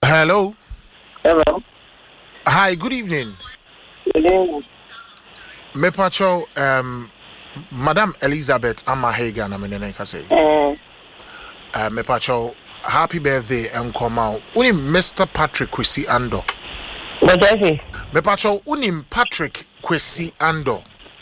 Hello. Hello. Hi, good evening. Good evening. Me pacho, Madam Elizabeth Amahagan, I'm in the say. Me pacho, happy birthday and come out. Unim Mr. Patrick Kwesi Ando. What is it? Me pacho, unim Patrick Kwesi Ando.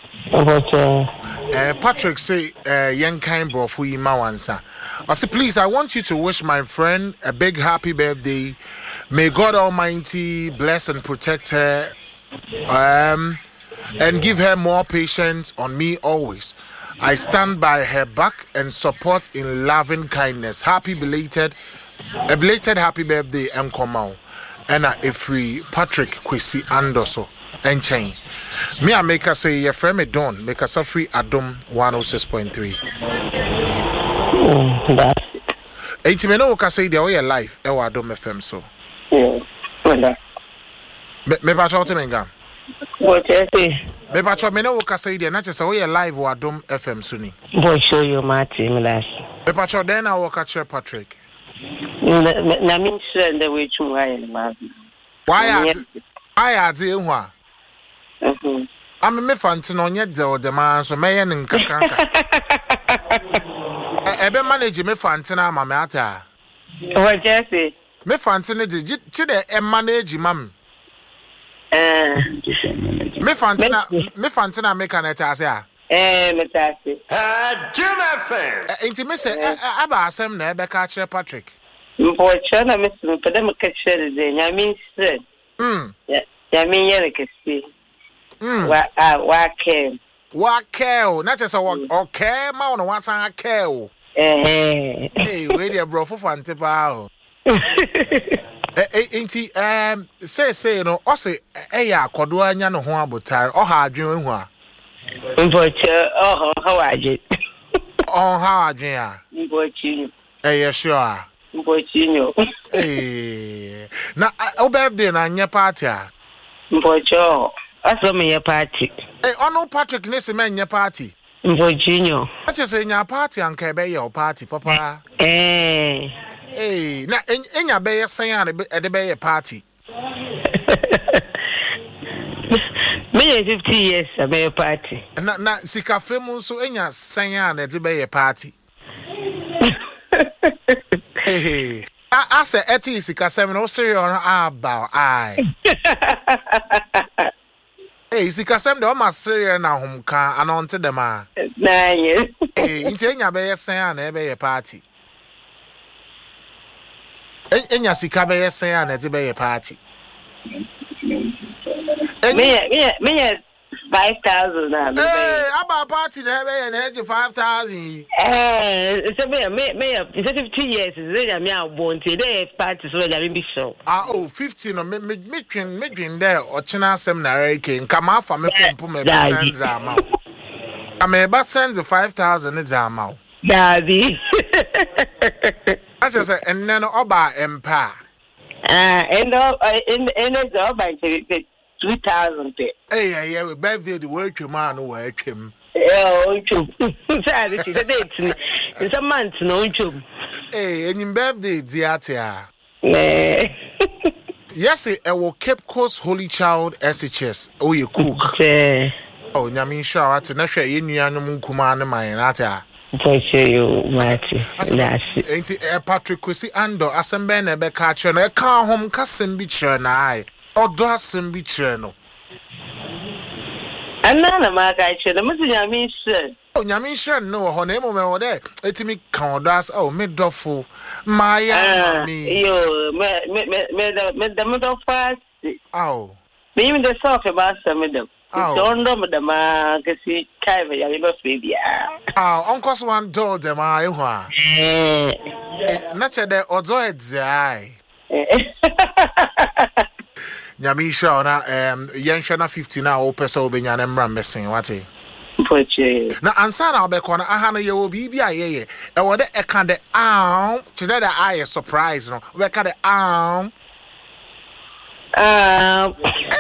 Patrick say, young kind bro for you mawansa. I say, please, I want you to wish my friend a big happy birthday. May God Almighty bless and protect her, and give her more patience on me always. I stand by her back and support in loving kindness. Happy belated happy birthday, and come out. And a free Patrick Kwesi Andoso. And chain. Me I make her say your friend me don't make us a free Adom 106.3. That's it. 80 minutes can say the way life e wa Adom FM so. Yeah. Me pa chot menga. What is it? Me pa chot me no can say the na che say we live wa Adom FM so ni. Boy show you Marty Milas. Me pa chot then I work at Patrick. Na mean sure the way to Why are the enwa? I'm me fantin on yet the man so may and kakranka. Ebe manage me fantina mamata. What is it? Me fantina did chide e manage mam. Me fantina make an etasa. Metasi. Jim FM. Ain't me say aba asem na ebe ka kire Patrick. Boy chana me so pede me ka kire de nya mean sure. Ya mean yere kesi. Wa care, not just a walk care, mount or what's on a care. Hey, wait there, bro, for fun tip out. Ain't he, say, no, or say, yeah, Cordua, Yan, Hoa, Butar, or hard dream. But, how are you? Oh, how are you? Hey, sure. Hey, now, I'll be there on your party. But, that's me a party. Hey, no Patrick Nisman your party. Virginia. I just say your party and Quebec your party, Papa. Hey, now in your bay saying at the bay party. Me 50 years a bay party. Not Sika famous so in your saying at the bay party. Hey, I say Etty Sika 7 or serious about I. Hey, Sikasem de ma sere na homka anonte dem a. Na ye. Eh, ntenya be yesen na ebe ye party. Enya sika be yesen na de be ye party. Me 5,000 na. Eh, aba party na ebe ye na 5,000. So me 50 years is there me abonte dey party so there be show. Ah, oh, 50 no me dream there o china sem na reke nka ma fa me fompo me be send ama. Am ba send 5,000 is ama. Daddy. I just say and then oba empa. And the oba 2,000. Hey, we birthday the work you man who work him. Oh, sorry, it's a month, no chum. Hey, and in birthday, Diatia. Yes, I will Cape Coast Holy Child SHS. Oh, you cook. Oh, Yamin Shaw at Nasha in Yanum Kuman, my nata. For you, Marty. Ain't it Patrick Kwesi Ando, Assemble, Becca, and a car home cousin beacher and I, or Dawson beacher no. Anana magache na muzi nyami sure. Oh nyami sure no ho na mo me there. Etimi kan odas oh me dofo. Maya mami. Yo me the fast. Oh. Me even the talk about some of them. Don't know the ma kasi kai ya be free bia. Oh, uncle one told them I hwa. Na che de ozo edzai. Nyamisha na yenhwe na 50 na wo pese obenya na mra mesen wate na ansa na obekọ na aha no ye wo bibia ye e wo de eka de chede da eye surprise no we ka de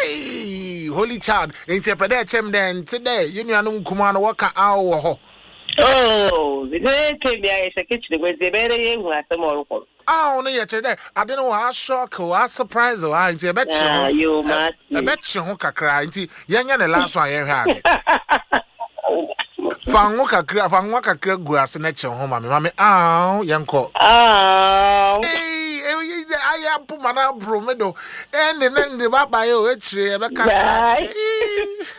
hey holy child interpret chem den today you nuanu nkuma no waka wo ho Oh, the came here is a kitchen where the very young was a more. Oh, no, yet today. I don't know how shock or how surprise or I bet you must. I bet you hook a cry. Young and the last one you had. Fanwaka grass and nature home, mammy. Oh, young cock. Oh, I am put my bromedo and then the baba, which